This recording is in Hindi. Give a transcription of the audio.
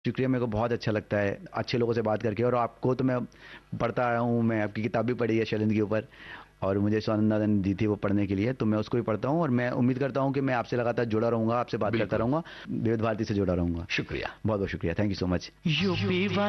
शुक्रिया, मेरे को बहुत अच्छा लगता है अच्छे लोगों से बात करके। और आपको तो मैं पढ़ता आया हूँ, मैं आपकी किताब भी पढ़ी है शैलेंद्र के ऊपर, और मुझे स्वानंदानंद दी थी वो पढ़ने के लिए, तो मैं उसको भी पढ़ता हूँ। और मैं उम्मीद करता हूँ कि मैं आपसे लगातार जुड़ा रहूंगा, आपसे बात करता बिल्कुल। रहूंगा, विविध भारती से जुड़ा रहूंगा। शुक्रिया। बहुत बहुत शुक्रिया, thank you so much. UP